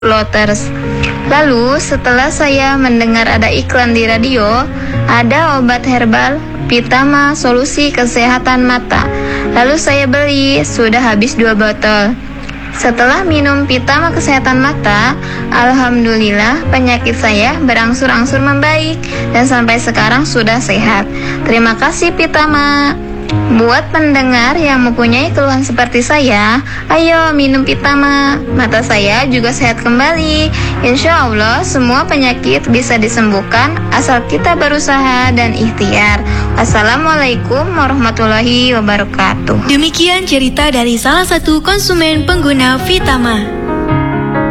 Lotters. Lalu setelah saya mendengar ada iklan di radio, ada obat herbal Pitama solusi kesehatan mata. Lalu saya beli, sudah habis 2 botol. Setelah minum Pitama kesehatan mata, alhamdulillah penyakit saya berangsur-angsur membaik dan sampai sekarang sudah sehat. Terima kasih Pitama. Buat pendengar yang mempunyai keluhan seperti saya, ayo minum Pitama. Mata saya juga sehat kembali. Insya Allah semua penyakit bisa disembuhkan asal kita berusaha dan ikhtiar. Wassalamualaikum warahmatullahi wabarakatuh. Demikian cerita dari salah satu konsumen pengguna Pitama.